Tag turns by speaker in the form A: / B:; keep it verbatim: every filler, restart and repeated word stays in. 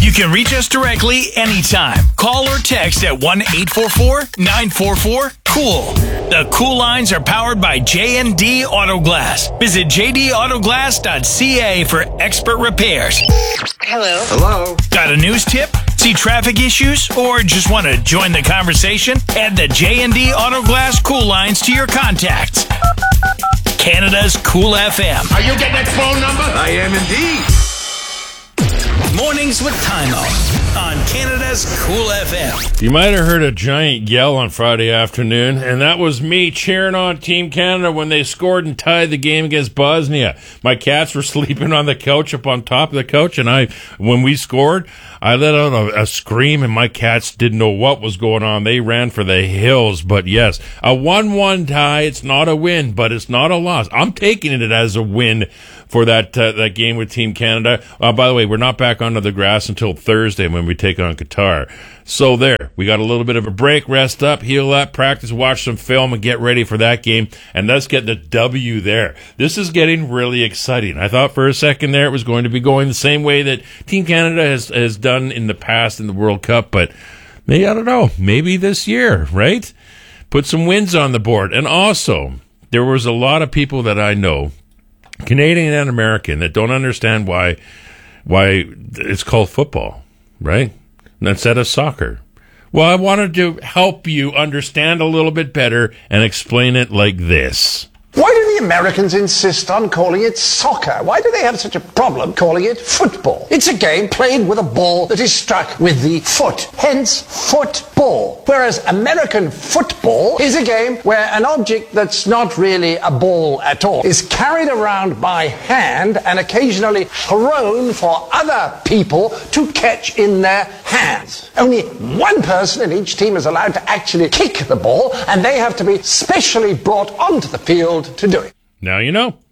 A: You can reach us directly anytime. Call or text at one eight four four, nine four four, COOL. The Cool Lines are powered by J and D Auto Glass. Visit j d auto glass dot c a for expert repairs.
B: Hello.
C: Hello.
A: Got a news tip? See traffic issues? Or just want to join the conversation? Add the J and D Auto Glass Cool Lines to your contacts. Canada's Cool F M.
C: Are you getting that phone number? I am indeed.
A: Mornings with Timo on Canada's Cool F M.
D: You might have heard a giant yell on Friday afternoon, and that was me cheering on Team Canada when they scored and tied the game against Bosnia. My cats were sleeping on the couch up on top of the couch, and I, when we scored, I let out a, a scream, and my cats didn't know what was going on. They ran for the hills. But yes, a one one tie, it's not a win, but it's not a loss. I'm taking it as a win for that uh, that game with Team Canada. Uh, by the way, we're not back onto the grass until Thursday when we take on Qatar. So there, we got a little bit of a break, rest up, heal up, practice, watch some film, and get ready for that game. And let's get the W there. This is getting really exciting. I thought for a second there it was going to be going the same way that Team Canada has, has done in the past in the World Cup, but maybe, I don't know, maybe this year, right? Put some wins on the board. And also, there was a lot of people that I know, Canadian and American, that don't understand why why it's called football, right? Instead of soccer. Well, I wanted to help you understand a little bit better and explain it like this.
E: Why do the Americans insist on calling it soccer? Why do they have such a problem calling it football? It's a game played with a ball that is struck with the foot, hence football. Whereas American football is a game where an object that's not really a ball at all is carried around by hand and occasionally thrown for other people to catch in their hands. Only one person in each team is allowed to actually kick the ball, and they have to be specially brought onto the field to do it.
D: Now you know.